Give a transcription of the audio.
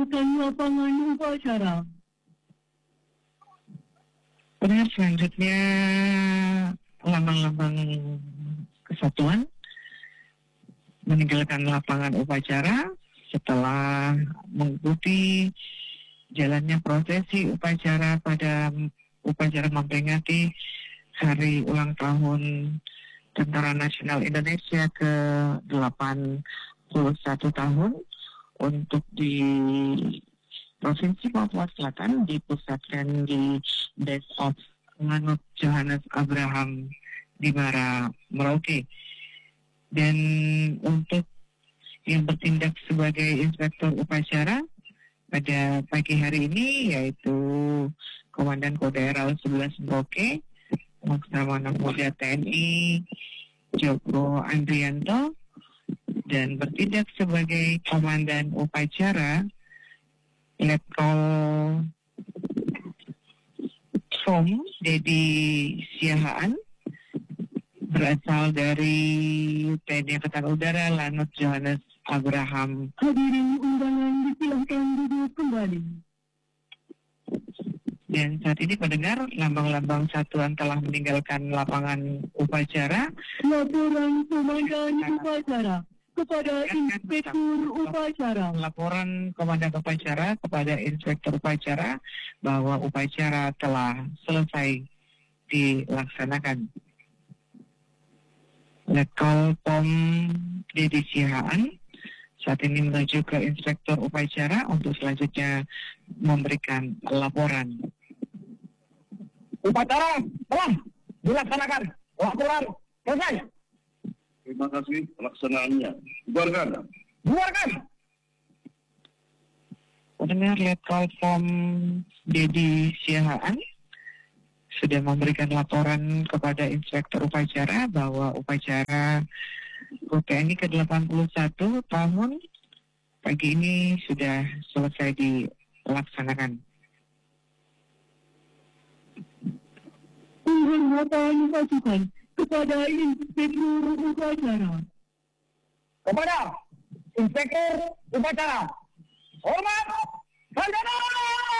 meninggalkan lapangan upacara. Kemudian selanjutnya lambang-lambang kesatuan meninggalkan lapangan upacara setelah mengikuti jalannya prosesi upacara pada upacara memperingati hari ulang tahun Tentara Nasional Indonesia ke-81 tahun untuk di Provinsi Papua Selatan dipusatkan di Base of Lanut Johannes Abraham di Muara, Merauke. Dan untuk yang bertindak sebagai inspektur upacara pada pagi hari ini yaitu Komandan Kodaeral 11 Merauke, Laksamana Muda TNI Joko Andrianto, dan bertindak sebagai Komandan Upacara Letkol Pom Dedi Siahaan berasal dari TNI Angkatan Udara Lanut Johannes Abraham. Hadirin undangan disilahkan duduk kembali. Dan saat ini pendengar, lambang-lambang satuan telah meninggalkan lapangan upacara. Laporan Komandan Upacara kepada Inspektur Upacara. Laporan Komandan Upacara kepada Inspektur Upacara bahwa upacara telah selesai dilaksanakan. Letkol Pom Dedi Siahaan saat ini menuju ke Inspektur Upacara untuk selanjutnya memberikan laporan. Upacara telah dilaksanakan. Laporan selesai. Terima kasih pelaksanaannya. Bubarkan. Bubarkan. Pendengar, Letkol Pom Dedi Siahaan sudah memberikan laporan kepada Inspektur Upacara bahwa upacara TNI ke-81 tahun pagi ini sudah selesai dilaksanakan. Penghormatan pasukan kepada Inspektur Upacara. Kepada Inspektur Upacara. Hormat. Sarjana.